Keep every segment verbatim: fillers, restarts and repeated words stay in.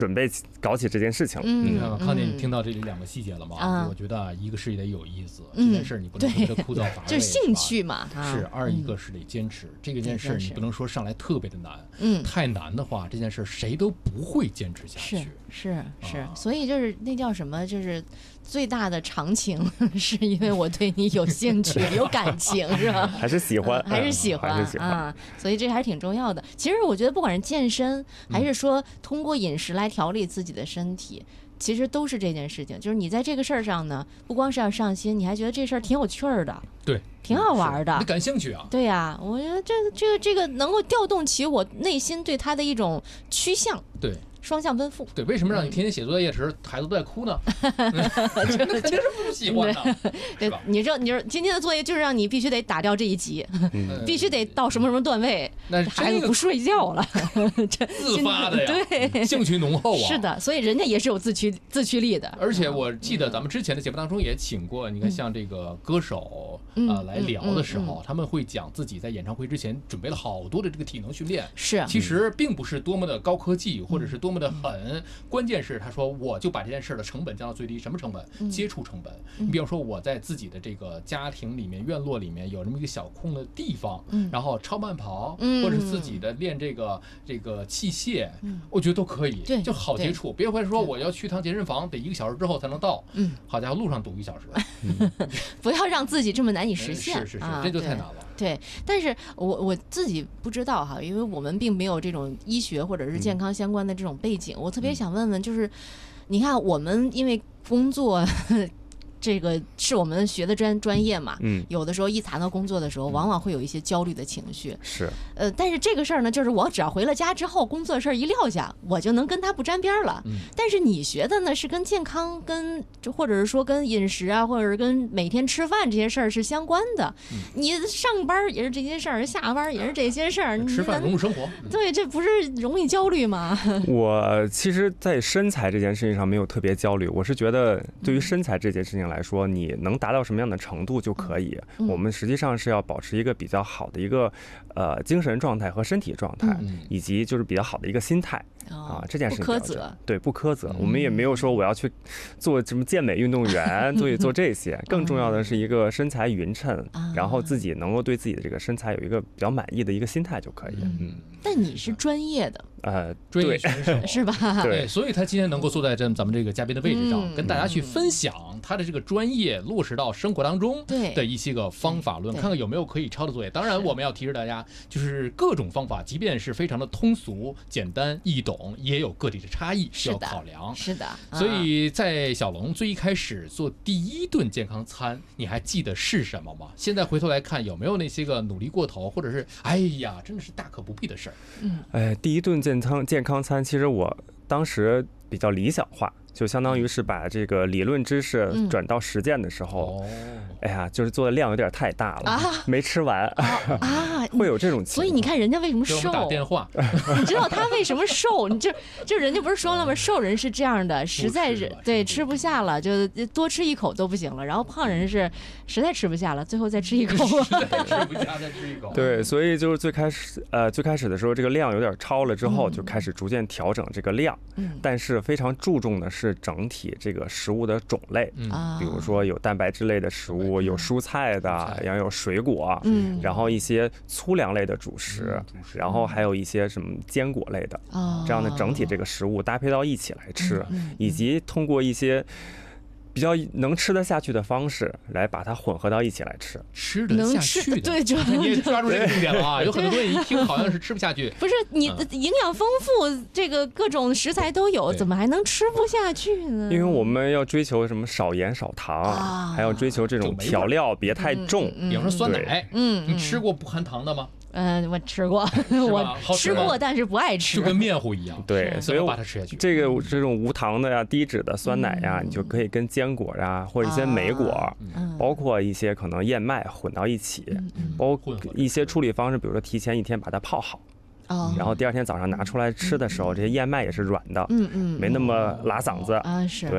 准备搞起这件事情了。 嗯， 你看康姐，你听到这里两个细节了吗？ 嗯、 我觉得啊，一个是得有意思， 嗯、 这件事你不能说它枯燥乏味， 就是兴趣嘛。 是，二一个是得坚持，嗯、这个件事你不能说上来特别的难， 嗯， 太难的话，这件事谁都不会坚持下去。 是是是、 啊， 所以就是那叫什么，就是最大的长情，是因为我对你有兴趣、有感情，是吧？ 还是喜欢， 嗯、还是喜欢， 还是喜欢啊，所以这还是挺重要的。其实我觉得，不管是健身，还是说通过饮食来调理自己的身体。其实都是这件事情，就是你在这个事儿上呢，不光是要上心，你还觉得这事儿挺有趣儿的， 对， 挺好玩的， 你感兴趣啊？ 对呀、啊，我觉得这个这个这个能够调动起我内心对他的一种趋向， 对， 双向奔赴。 对，为什么让你天天写作业时孩子都在哭呢？这肯定是不喜欢的。 对，你说你说今天的作业就是让你必须得打掉这一集，嗯、必须得到什么什么段位， 那孩子不睡觉了，这自发的呀， 对， 兴趣浓厚啊。 是的，所以人家也是有自驱自驱力的。 而且我记得咱们之前的节目当中也请过，你看像这个歌手啊、 嗯呃、来聊的时候、 嗯嗯嗯， 他们会讲自己在演唱会之前准备了好多的这个体能训练。 是， 其实并不是多么的高科技，或者是多么的狠，关键是他说我就把这件事的成本降到最低，什么成本？ 嗯、 接触成本。你比方说我在自己的这个家庭里面、院落里面有这么一个小空的地方， 嗯、 然后超慢跑， 嗯、 或者是自己的练这个这个器械、 嗯， 我觉得都可以， 对， 就好接触。别会说我要去趟健身房，得一个小时之后才能到， 嗯， 好家伙，路上堵一小时， 嗯、不要让自己这么难以实现， 是是是， 啊、 这就太难了。 对，但是我我自己不知道哈，因为我们并没有这种医学或者是健康相关的这种背景，嗯、我特别想问问，就是你看我们因为工作。这个是我们学的专专业嘛， 嗯， 有的时候一谈到工作的时候，往往会有一些焦虑的情绪， 是， 呃，但是这个事儿呢，就是我只要回了家之后，工作事儿一撂下，我就能跟他不沾边了。 嗯， 但是你学的呢，是跟健康、跟或者是说跟饮食啊，或者是跟每天吃饭这些事儿是相关的。嗯、你上班也是这些事儿，下班也是这些事儿， 吃饭融入生活， 对，这不是容易焦虑吗？ 我其实，在身材这件事情上没有特别焦虑，我是觉得对于身材这件事情来说，你能达到什么样的程度就可以。 嗯、 我们实际上是要保持一个比较好的一个呃精神状态和身体状态， 嗯、 以及就是比较好的一个心态。 哦、 啊，这件事情不苛责， 对，不苛责、 嗯。 我们也没有说我要去做什么健美运动员，做做这些。更重要的是一个身材匀称、嗯，然后自己能够对自己的这个身材有一个比较满意的一个心态就可以。嗯， 嗯但你是专业的， 呃， 专业选手是吧？ 对， 所以他今天能够坐在这咱们这个嘉宾的位置上、嗯，跟大家去分享他的这个专业落实到生活当中的一些个方法论，看看有没有可以抄的作业。当然，我们要提示大家，就是各种方法，即便是非常的通俗、简单易懂，也有个体的差异需要考量。 是的， 是的所以在小龙最一开始做第一顿健康餐，你还记得是什么吗？现在回头来看，有没有那些个努力过头，或者是哎呀，真的是大可不必的事儿？ 嗯， 哎，第一顿健康健康餐，其实我当时比较理想化。就相当于是把这个理论知识转到实践的时候，嗯、哎呀，就是做的量有点太大了，啊、没吃完啊，啊会有这种情况。 所以你看人家为什么瘦？ 打电话， 你知道他为什么瘦？你就就人家不是说了吗？瘦人是这样的，实在是对吃不下了，就多吃一口都不行了。然后胖人是实在吃不下了，最后再吃一口， 实在吃不下再吃一口。 对，所以就是最开始呃最开始的时候，这个量有点超了之后， 嗯、 就开始逐渐调整这个量， 嗯， 但是非常注重的是。是整体这个食物的种类， 嗯， 比如说有蛋白质类的食物，有蔬菜的，然后有水果， 嗯， 然后一些粗粮类的主食，嗯、然后还有一些什么坚果类的， 哦， 这样的整体这个食物搭配到一起来吃， 嗯、 以及通过一些。比较能吃得下去的方式来把它混合到一起来吃， 吃得下去的， 对，就你也抓住这个重点了啊！有很多人一听好像是吃不下去， 不是你营养丰富，这个各种食材都有，怎么还能吃不下去呢？ 因为我们要追求什么少盐少糖， 啊、 还要追求这种调料别太重， 嗯嗯、 比方说酸奶， 嗯， 你吃过不含糖的吗？ 嗯、呃，我吃过，我吃过，但是不爱吃， 就跟面糊一样。 对，所以我把它吃下去。 这个这种无糖的呀、低脂的酸奶呀，嗯、你就可以跟坚果呀，或者一些莓果， 啊、 包括一些可能燕麦混到一起， 嗯、 包括一些处理方式，比如说提前一天把它泡好。 哦、 然后第二天早上拿出来吃的时候， 嗯、 这些燕麦也是软的， 嗯嗯， 没那么拉嗓子啊，是对。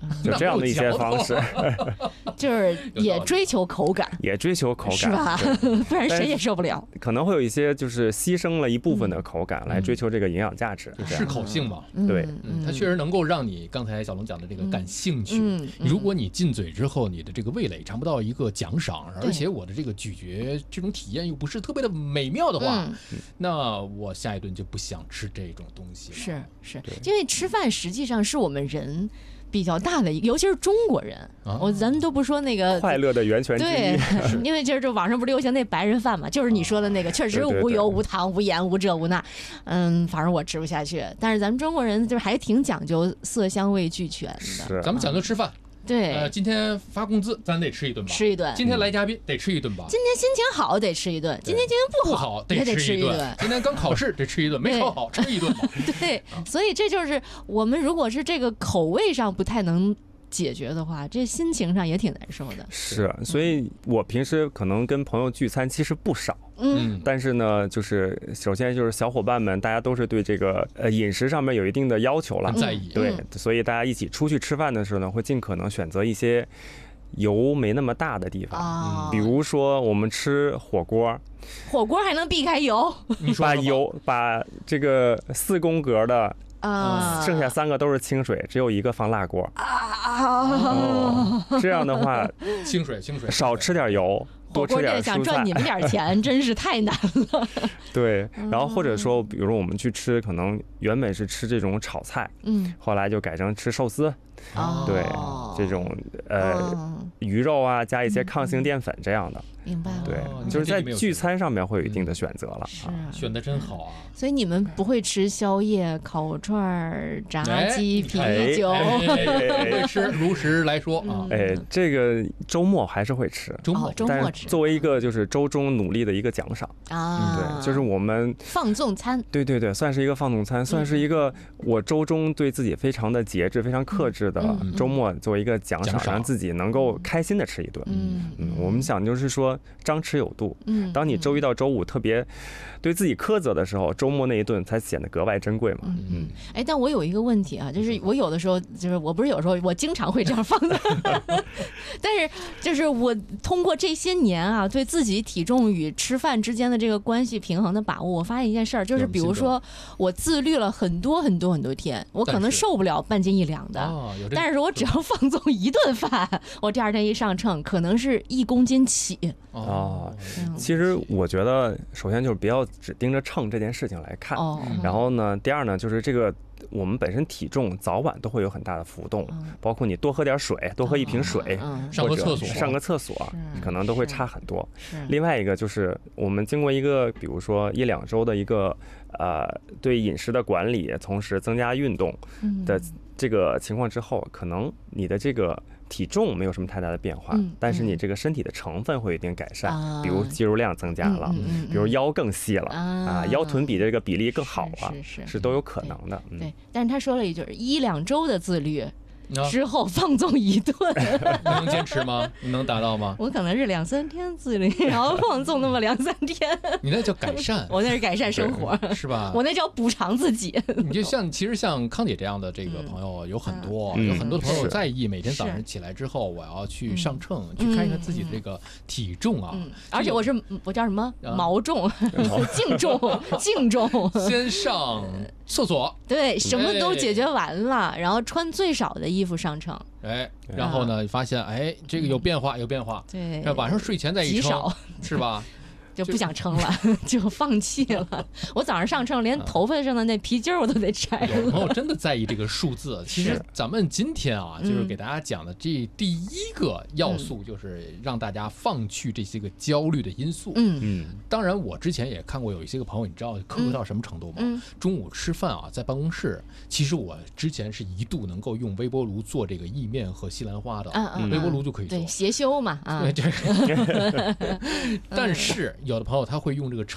就这样的一些方式， 就是也追求口感， 也追求口感， 是吧？不然谁也受不了。 可能会有一些就是牺牲了一部分的口感来追求这个营养价值， 适口性嘛。 对， 它确实能够让你刚才小龙讲的这个感兴趣。如果你进嘴之后，你的这个味蕾尝不到一个奖赏，而且我的这个咀嚼这种体验又不是特别的美妙的话，那我下一顿就不想吃这种东西了。 是是，因为吃饭实际上是我们人比较大的，尤其是中国人，啊、我咱们都不说那个快乐的源泉之一。 对，因为就是这网上不流行那白人饭嘛，就是你说的那个，确实无油、无糖、无盐、无这无那，嗯，反正我吃不下去。但是咱们中国人就是还挺讲究色香味俱全的， 是咱们讲究吃饭。 对， 呃，今天发工资，咱得吃一顿吧？ 吃一顿。 今天来嘉宾，得吃一顿吧？ 今天心情好，得吃一顿；今天心情不好， 得吃一顿。今天刚考试，得吃一顿；没考好，吃一顿吧。 对，所以这就是我们如果是这个口味上不太能解决的话，这心情上也挺难受的。 是，所以我平时可能跟朋友聚餐其实不少。嗯，但是呢，就是首先就是小伙伴们，大家都是对这个呃饮食上面有一定的要求了， 很在意。 对，所以大家一起出去吃饭的时候呢，会尽可能选择一些油没那么大的地方， 哦、 比如说我们吃火锅， 火锅还能避开油， 把油把这个四宫格的。啊，剩下三个都是清水，只有一个放辣锅啊、哦！这样的话， 清水清水， 少吃点油，多吃点蔬菜。 想赚你们点钱，真是太难了。 对，然后或者说，比如说我们去吃，可能原本是吃这种炒菜，嗯，后来就改成吃寿司。 哦， 对，这种呃、哦、鱼肉啊，加一些抗性淀粉这样的， 明白了。 对，就是在聚餐上面会有一定的选择了。 是啊， 选的真好啊。 所以你们不会吃宵夜、烤串、炸鸡、啤酒， 会吃。如实来说啊， 哎，这个周末还是会吃， 周末周末吃， 作为一个就是周中努力的一个奖赏啊，对，就是我们放纵餐， 对对对，算是一个放纵餐，算是一个我周中对自己非常的节制、非常克制的周末作为一个奖赏，让自己能够开心的吃一顿。嗯嗯，我们想就是说张弛有度。嗯，当你周一到周五特别对自己苛责的时候，周末那一顿才显得格外珍贵嘛。 嗯，哎，但我有一个问题啊，就是我有的时候就是我不是有时候我经常会这样放纵，但是就是我通过这些年啊，对自己体重与吃饭之间的这个关系平衡的把握，我发现一件事儿，就是比如说我自律了很多很多很多天，我可能受不了半斤一两的， 哦、 但是我只要放纵一顿饭，我第二天一上秤，可能是一公斤起。 哦，其实我觉得，首先就是不要只盯着秤这件事情来看， 哦、 然后呢，第二呢，就是这个我们本身体重早晚都会有很大的浮动，嗯、包括你多喝点水，多喝一瓶水， 嗯、 上个厕所， 上个厕所，可能都会差很多。另外一个就是我们经过一个，比如说一两周的一个呃对饮食的管理，同时增加运动的这个情况之后，可能你的这个体重没有什么太大的变化，嗯、但是你这个身体的成分会有一定改善，嗯、比如肌肉量增加了， 嗯嗯、 比如腰更细了，嗯、啊，腰臀比这个比例更好了， 是是 是, 是都有可能的。 对，嗯、对，但是他说了一句一两周的自律。之后放纵一顿， 你能坚持吗？你能达到吗？ 我可能是两三天自律，然后放纵那么两三天。 你那叫改善， 我那是改善生活， 是吧？ 我那叫补偿自己。 你就像其实像康姐这样的这个朋友有很多，嗯、有很多朋友在意每天早上起来之后，我要去上秤，嗯、去看一看自己的这个体重啊。 嗯、而且我是我叫什么毛重、净重、净重， 先上厕所， 对，什么都解决完了，然后穿最少的衣服上秤， 哎，然后呢，发现哎，这个有变化，有变化， 对， 晚上睡前再一称，是吧？ 就不想称了，就放弃了。我早上上秤，连头发上的那皮筋我都得摘了。 有朋友真的在意这个数字。其实咱们今天啊，就是给大家讲的这第一个要素，就是让大家放去这些个焦虑的因素。 嗯嗯。 当然，我之前也看过有一些个朋友，你知道苛刻到什么程度吗？ 嗯。 中午吃饭啊，在办公室，其实我之前是一度能够用微波炉做这个意面和西兰花的， 嗯嗯， 微波炉就可以做。 对，协修嘛啊。 对，这个。但是。有的朋友他会用这个秤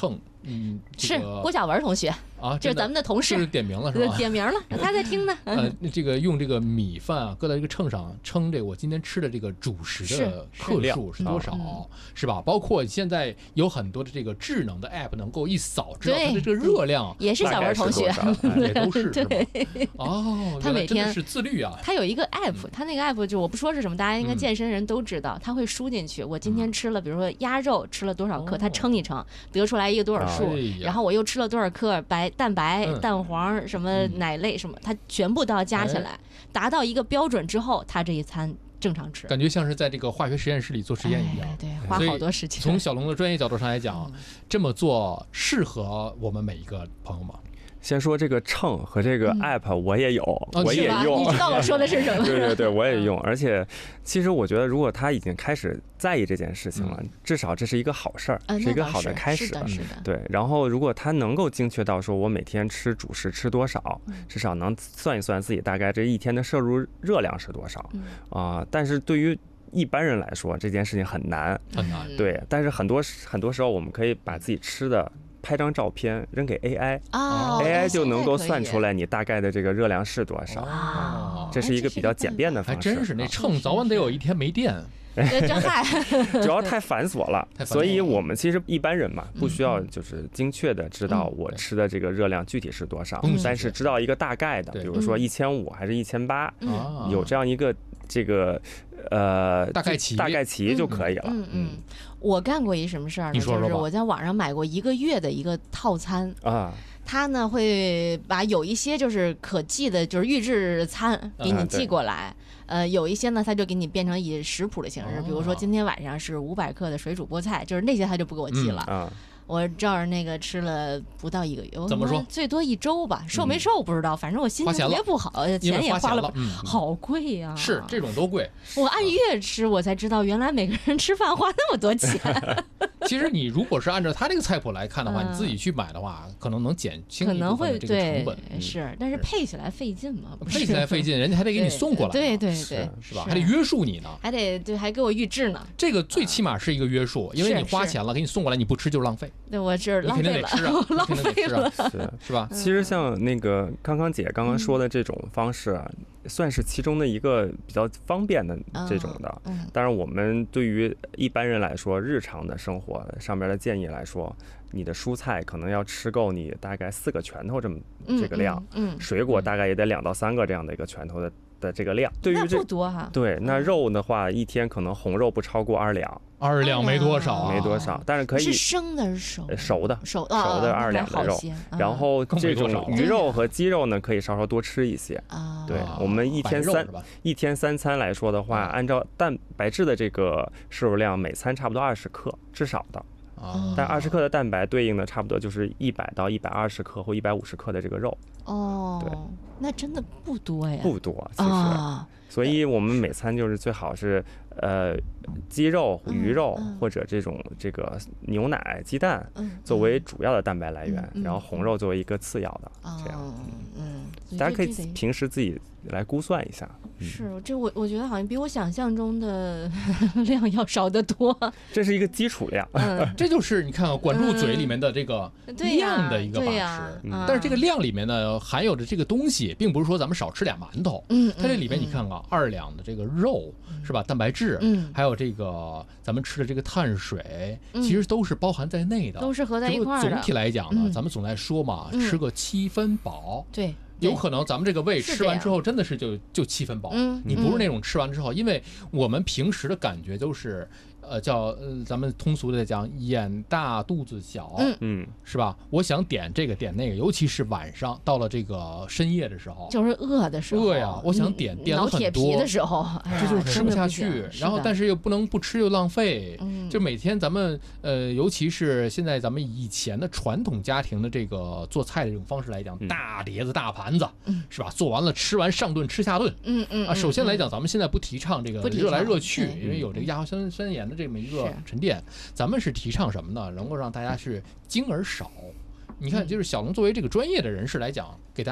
嗯， 是郭晓文同学啊， 这是咱们的同事， 是点名了是吧？ 点名了，他在听呢。 呃，这个用这个米饭啊，搁在这个秤上称这个我今天吃的这个主食的克数是多少，是, 是吧？包括现在有很多的这个智能的 app 能够一扫知道它的这个热量， 也是小文同学， 也都是对。 哦， 他每天是自律啊。 他有一个 app，、嗯、他那个 app 就我不说是什么，大家应该健身人都知道，嗯、他会输进去。我今天吃了，比如说鸭肉吃了多少克，他、哦、称一称，得出来一个多少数， 哎、 然后我又吃了多少克白蛋白、嗯、蛋黄什么奶类什么，他全部都要加起来，哎、达到一个标准之后，他这一餐正常吃。 感觉像是在这个化学实验室里做实验一样， 哎、对，花好多时间。 从小龙的专业角度上来讲，嗯、这么做适合我们每一个朋友吗？ 先说这个秤和这个 app 我也有， 嗯、 我也用。 你知道我说的是什么？ 对对对，我也用。而且，其实我觉得，如果他已经开始在意这件事情了，嗯、至少这是一个好事儿， 嗯、 是一个好的开始。 是的，是的。 对，然后如果他能够精确到说我每天吃主食吃多少， 嗯、 至少能算一算自己大概这一天的摄入热量是多少啊、嗯呃。但是对于一般人来说，这件事情很难， 很难。 对，但是很多很多时候，我们可以把自己吃的拍张照片扔给 A I， 哦 A I 就能够算出来你大概的这个热量是多少。 哦， 这是一个比较简便的方式。 还真是，那秤早晚得有一天没电。 真嗨， 主要太繁琐了，所以我们其实一般人嘛，不需要就是精确的知道我吃的这个热量具体是多少， 嗯、 但是知道一个大概的，比如说一千五还是一千八，有这样一个这个呃大概齐大概齐就可以了。 嗯 嗯, 嗯，我干过一什么事儿呢？就是我在网上买过一个月的一个套餐啊。他呢会把有一些就是可寄的，就是预制餐给你寄过来，嗯、呃，有一些呢他就给你变成以食谱的形式，哦、比如说今天晚上是五百克的水煮菠菜，就是那些他就不给我寄了。 嗯啊我照着那个吃了不到一个月， 怎么说？ 最多一周吧，瘦没瘦不知道，嗯、反正我心情特别不好，钱也花了， 嗯、 好贵呀、啊！ 是这种都贵。 我按月吃，我才知道原来每个人吃饭花那么多钱。 其实你如果是按照他这个菜谱来看的话，嗯、你自己去买的话，可能能减轻一部分的这个成本。 嗯、是，但是配起来费劲嘛？ 配起来费劲，人家还得给你送过来， 对对对， 是, 是吧？还得约束你呢， 还得对，还给我预制呢。 这个最起码是一个约束，因为你花钱了，给你送过来，你不吃就是浪费。 对，我是浪费了， 浪费了， 是是吧？ 其实像那个康康姐刚刚说的这种方式啊，算是其中的一个比较方便的这种的。当然，我们对于一般人来说，日常的生活上面的建议来说，你的蔬菜可能要吃够你大概四个拳头这么这个量， 嗯， 水果大概也得两到三个这样的一个拳头的的这个量。对于这不多哈。 对，那肉的话，一天可能红肉不超过二两。 二两没多少， 没多少，但是可以是生的，是熟的， 熟的， 熟熟的二两的肉。然后这种鱼肉和鸡肉呢，可以稍稍多吃一些。对，我们一天三一天三餐来说的话，按照蛋白质的这个摄入量，每餐差不多二十克，至少的。但二十克的蛋白对应的差不多就是一百到一百二十克或一百五十克的这个肉。 哦， 对， 那真的不多呀。 不多，其实。所以我们每餐就是最好是呃鸡肉、鱼肉、嗯嗯、或者这种这个牛奶、鸡蛋作为主要的蛋白来源， 嗯嗯、 然后红肉作为一个次要的， 嗯、 这样。 嗯，嗯大家可以平时自己来估算一下。 嗯、是，这我我觉得好像比我想象中的量要少得多。 这是一个基础量， 嗯、 这就是你看管住嘴里面的这个量的一个把持。 嗯嗯、但是这个量里面呢，含有的这个东西，并不是说咱们少吃俩馒头。 嗯， 它这里面你看看，二两的这个肉、嗯、是吧？蛋白质， 嗯， 还有这个咱们吃的这个碳水，嗯、其实都是包含在内的， 都是合在一块的。 总体来讲呢， 嗯、 咱们总在说嘛，嗯、吃个七分饱。 对。 有可能咱们这个胃吃完之后真的是就就七分饱， 嗯， 你不是那种吃完之后，因为我们平时的感觉都是，呃，叫呃咱们通俗的讲眼大肚子小， 嗯， 是吧？我想点这个点那个，尤其是晚上到了这个深夜的时候， 就是饿的时候， 饿呀，我想点点了很多， 脑铁皮的时候， 这就是吃不下去，然后但是又不能不吃又浪费， 嗯， 就每天咱们呃，尤其是现在咱们以前的传统家庭的这个做菜的这种方式来讲，大碟子大盘子， 嗯， 是吧？做完了吃完上顿吃下顿， 嗯嗯啊，首先来讲，咱们现在不提倡这个热来热去，因为有这个亚硝酸酸盐的这么一个沉淀，咱们是提倡什么呢？能够让大家是精而少。你看，就是小龙作为这个专业的人士来讲，给大家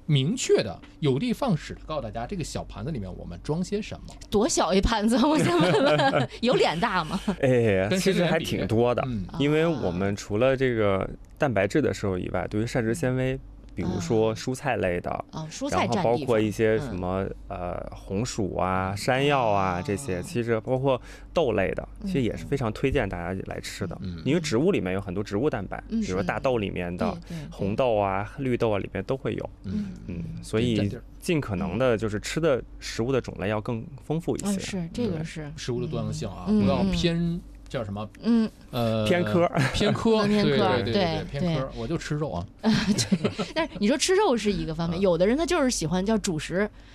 明确的有的放矢的告诉大家，这个小盘子里面我们装些什么。 多小一盘子？我想问问，有脸大吗？ 哎，其实还挺多的，嗯、因为我们除了这个蛋白质的摄入以外，对于膳食纤维。比如说蔬菜类的， 哦，蔬菜然后包括一些什么、嗯、呃红薯啊、山药啊、哦、这些，其实包括豆类的，其实也是非常推荐大家来吃的。嗯、因为植物里面有很多植物蛋白，嗯、比如说大豆里面的红豆啊、绿豆啊里面都会有。嗯嗯，所以尽可能的就是吃的食物的种类要更丰富一些。 哦、是这个是食物的多样性啊，不要偏。叫什么？ 嗯， 呃， 偏科， 偏科， 偏科， 对对对，偏科。我就吃肉啊。 对，但是你说吃肉是一个方面，有的人他就是喜欢叫主食，